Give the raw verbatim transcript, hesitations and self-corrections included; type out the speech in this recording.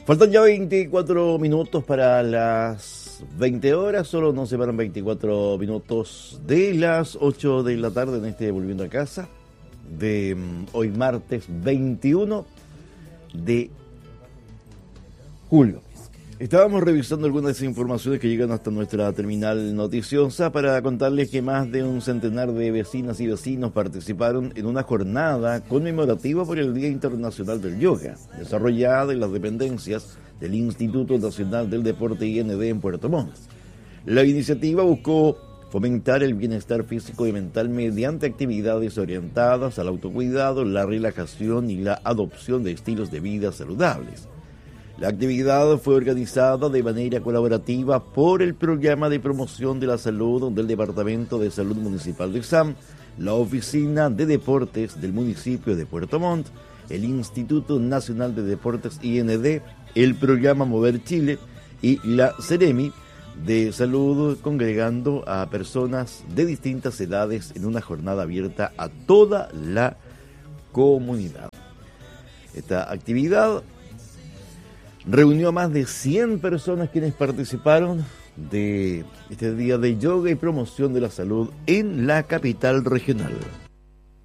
Faltan ya veinticuatro minutos para las veinte horas, solo nos separan veinticuatro minutos de las ocho de la tarde en este Volviendo a Casa de hoy martes veintiuno de julio. Estábamos revisando algunas de esas informaciones que llegan hasta nuestra terminal noticiosa para contarles que más de un centenar de vecinas y vecinos participaron en una jornada conmemorativa por el Día Internacional del Yoga, desarrollada en las dependencias del Instituto Nacional del Deporte I N D en Puerto Montt. La iniciativa buscó fomentar el bienestar físico y mental mediante actividades orientadas al autocuidado, la relajación y la adopción de estilos de vida saludables. La actividad fue organizada de manera colaborativa por el Programa de Promoción de la Salud del Departamento de Salud Municipal de I S A M, la Oficina de Deportes del municipio de Puerto Montt, el Instituto Nacional de Deportes I N D, el Programa Mover Chile y la Ceremi de Salud, congregando a personas de distintas edades en una jornada abierta a toda la comunidad. Esta actividad reunió a más de cien personas quienes participaron de este día de yoga y promoción de la salud en la capital regional.